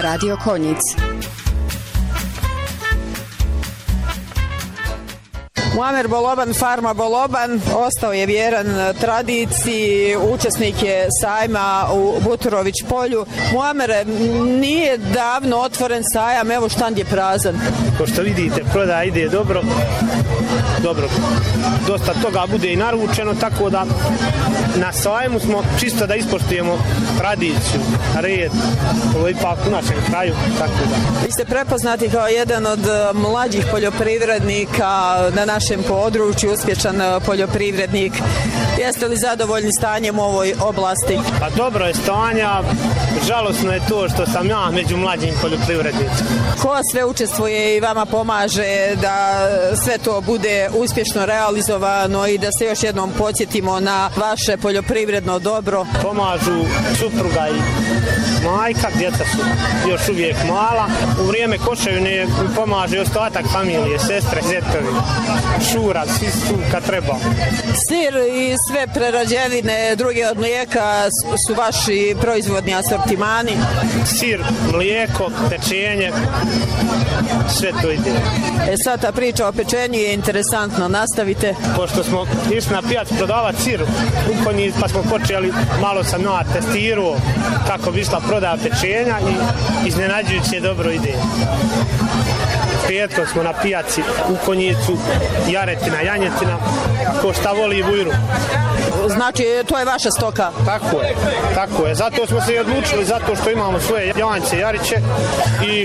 Radio Konjic. Muamer Boloban, farma Boloban, ostao je vjeran tradiciji, učesnik je sajma u Buturović polju. Muamere, nije davno otvoren sajam, evo štand je prazan. Ko što vidite, prodaja ide dobro. Dosta toga bude i naručeno, tako da na sajmu smo čisto da ispoštujemo tradiciju, red, ovo je ipak u našem kraju, tako da. Vi ste prepoznati kao jedan od mlađih poljoprivrednika na našem području, uspješan poljoprivrednik. Jeste li zadovoljni stanjem u ovoj oblasti? Pa dobro je stanja, žalosno je to što sam ja među mlađim poljoprivrednicima. Ko sve učestvuje i vama pomaže da sve to bude uspješno realizovano i da se još jednom podsjetimo na vaše poljoprivredno dobro? Pomažu supruga i majka, djeca su još uvijek mala. U vrijeme koševine pomaže i ostatak familije, sestre, zetovi, šura, svi su kad treba. Sir i sve prerađevine druge od mlijeka su vaši proizvodni asortimani? Sir, mlijeko, pečenje, sve to ide. Sad ta priča o pečenju je interesantno, nastavite. Pošto smo išli na pijac prodavati sir u Konjic, pa smo počeli, malo sam testirao kako bi išla prodaja pečenja i iznenađujuće dobro ide. Petkom smo na pijaci u Konjicu, jaretina, janjetina, ko šta voli bujru. Znači, to je vaša stoka? Tako je. Zato smo se i odlučili, zato što imamo svoje janjce, jariće i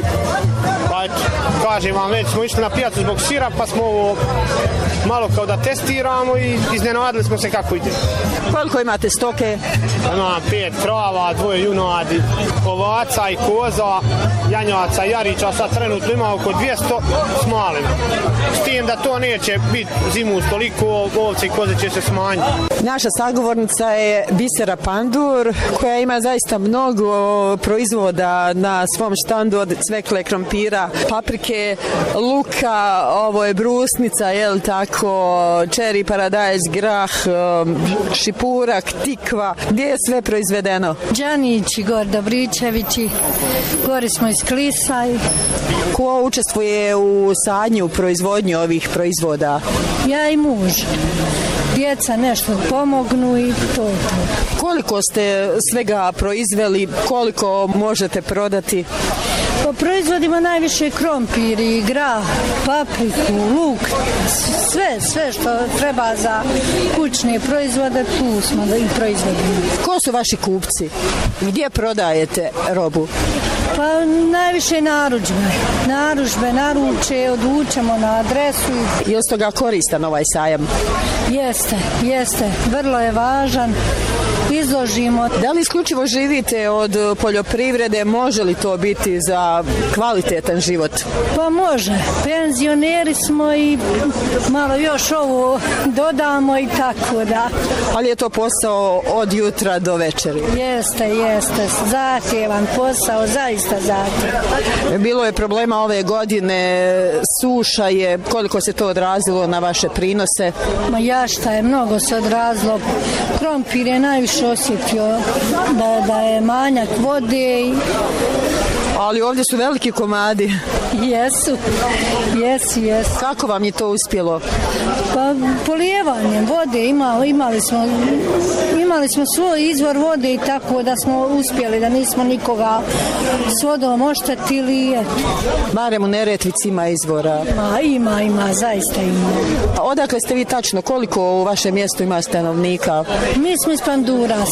kažem vam, već smo išli na pijacu zbog sira, pa smo ovo malo kao da testiramo i iznenadili smo se kako ide. Koliko imate stoke? Imam 5 krava, 2 junadi, ovaca i koza, janjaca, jarića, sad trenutno ima oko 200 s malim. S tim da to neće biti zimu toliko, ovce i koze će se smanjiti. Naša sagovornica je Bisera Pandur, koja ima zaista mnogo proizvoda na svom štandu, od cvekle, krompira, paprike, luka, ovo je brusnica, jel tako, čeri, paradajz, grah, šipurak, tikva. Gdje je sve proizvedeno? Đanići, Gor Dobričevići, gori smo iz Klisa. Ko učestvuje u sadnji, u proizvodnji ovih proizvoda? Ja i muž. Djeca nešto pomognu i to je to. Koliko ste svega proizveli, koliko možete prodati? Po proizvodima najviše krompir i grah, papriku, luk, sve što treba za kućne proizvode, tu smo da ih proizvodimo. Ko su vaši kupci? Gdje prodajete robu? Pa najviše narudžbe, naruče, odvučemo na adresu. Je li s toga koristan ovaj sajam? Jeste, vrlo je važan. Izložimo. Da li isključivo živite od poljoprivrede, može li to biti za kvalitetan život? Pa može. Penzioneri smo i malo još ovo dodamo i tako da. Ali je to posao od jutra do večeri? Jeste. Zahtjevan posao, zaista zahtjevan. Bilo je problema ove godine, suša je, koliko se to odrazilo na vaše prinose? Ma jašta je, mnogo se odrazilo. Krompir je najviše osjetio da je manjak vode. Ali ovdje su veliki komadi. Jesu. Kako vam je to uspjelo? Pa polijevanjem vode imali smo svoj izvor vode i tako da smo uspjeli, da nismo nikoga s vodom oštetili. Barem u Neretvici ima izvora. Ima, zaista ima. Odakle ste vi tačno? Koliko u vašem mjestu ima stanovnika? Mi smo iz Pandura,